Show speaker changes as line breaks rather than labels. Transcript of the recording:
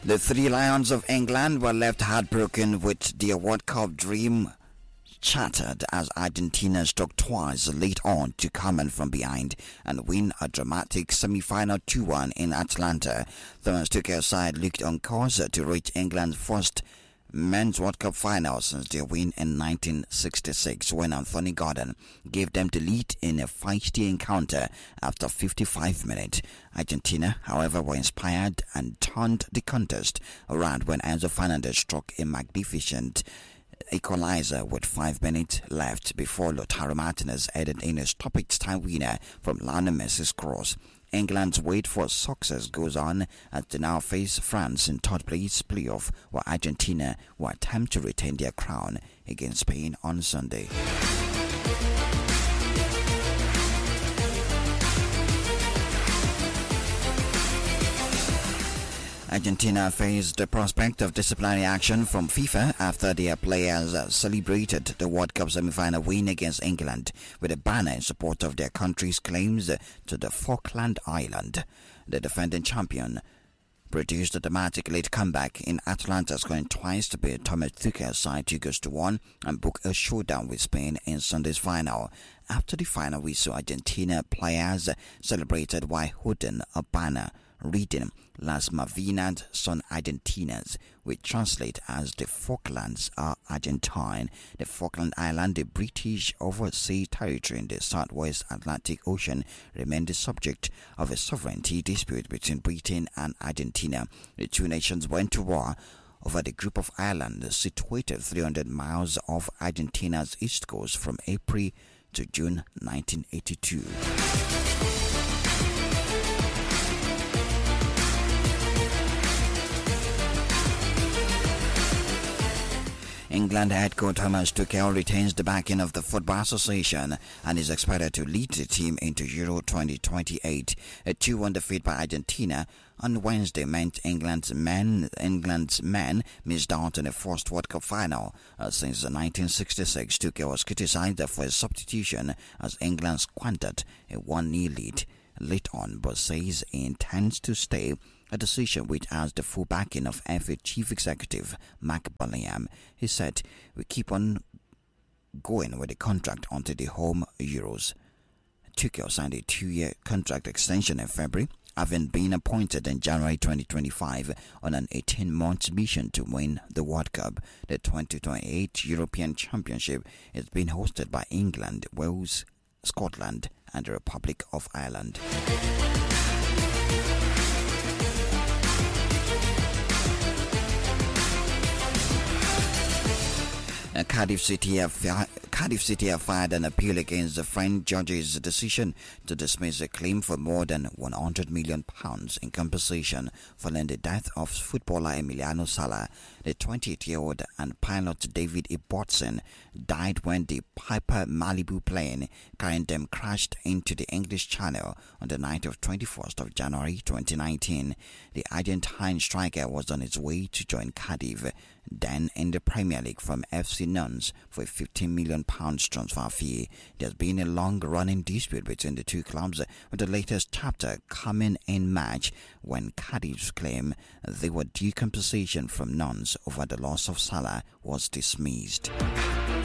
The Three Lions of England were left heartbroken with their World Cup dream shattered as Argentina struck twice late on to come in from behind and win a dramatic semi-final 2-1 in Atlanta. The Tuchel side looked on course to reach England's first men's World Cup final since their win in 1966 when Anthony Gordon gave them the lead in a feisty encounter after 55 minutes. Argentina, however, were inspired and turned the contest around when Enzo Fernandez struck a magnificent equalizer with 5 minutes left before Lautaro Martinez added in a stoppage time winner from Lionel Messi's cross. England's wait for success goes on as they now face France in third place playoff, while Argentina will attempt to retain their crown against Spain on Sunday. Argentina faced the prospect of disciplinary action from FIFA after their players celebrated the World Cup semi-final win against England with a banner in support of their country's claims to the Falkland Island. The defending champion produced a dramatic late comeback in Atlanta, scoring twice to beat Thomas Tuchel's side 2-1 and book a showdown with Spain in Sunday's final. After the final whistle, Argentina players celebrated while holding a banner reading Las Malvinas son Argentinas, which translate as the Falklands are Argentine. The Falkland Island, the British overseas territory in the southwest Atlantic Ocean, remained the subject of a sovereignty dispute between Britain and Argentina. The two nations went to war over the group of islands situated 300 miles off Argentina's east coast from April to June 1982. England head coach Thomas Tuchel retains the backing of the Football Association and is expected to lead the team into Euro 2028. A 2-1 defeat by Argentina on Wednesday meant England's men missed out on the first World Cup final since 1966. Tuchel was criticized for his substitution as England squandered a 1-0 lead late on, but says he intends to stay, a decision which has the full backing of FA Chief Executive Mark Bullingham. He said, "We keep on going with the contract until the home Euros." Tuchel signed a 2-year contract extension in February, having been appointed in January 2025 on an 18-month mission to win the World Cup. The 2028 European Championship is being hosted by England, Wales, Scotland and the Republic of Ireland. Cardiff City have filed an appeal against the French judge's decision to dismiss a claim for more than £100 million in compensation following the death of footballer Emiliano Sala. The 28-year-old and pilot David Ibbotson died when the Piper Malibu plane carrying them crashed into the English Channel on the night of 21st of January 2019. The Argentine striker was on his way to join Cardiff, then in the Premier League, from FC Nantes for a £15 million transfer fee. There's been a long-running dispute between the two clubs, with the latest chapter coming in March when Cardiff's claim they were due compensation from Nantes over the loss of Salah was dismissed.